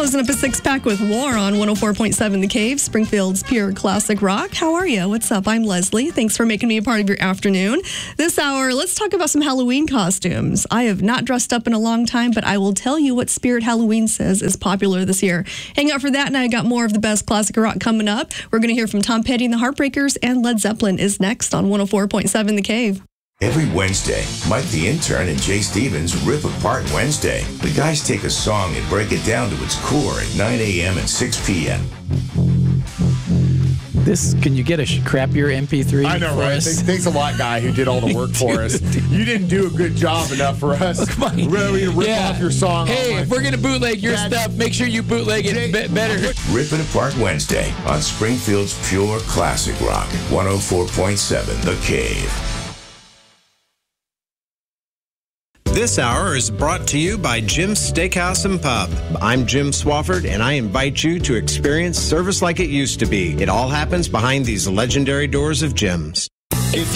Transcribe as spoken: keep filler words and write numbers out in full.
Closing up a six-pack with War on one oh four point seven The Cave, Springfield's pure classic rock. How are you? What's up? I'm Leslie. Thanks for making me a part of your afternoon. This hour, let's talk about some Halloween costumes. I have not dressed up in a long time, but I will tell you what Spirit Halloween says is popular this year. Hang out for that, and I got more of the best classic rock coming up. We're going to hear from Tom Petty and the Heartbreakers, and Led Zeppelin is next on one oh four point seven The Cave. Every Wednesday, Mike the Intern and Jay Stevens rip apart Wednesday. The guys take a song and break it down to its core at nine a.m. and six p.m. This, can you get a crappier M P three? I know, for right? us? Thanks, thanks a lot, guy who did all the work for us. You didn't do a good job enough for us. Really Really rip yeah. off your song. Hey, if we're going to bootleg your Dad, stuff, make sure you bootleg it be- better. Rip it apart Wednesday on Springfield's pure classic rock, one oh four point seven The Cave. This hour is brought to you by Jim's Steakhouse and Pub. I'm Jim Swafford, and I invite you to experience service like it used to be. It all happens behind these legendary doors of Jim's.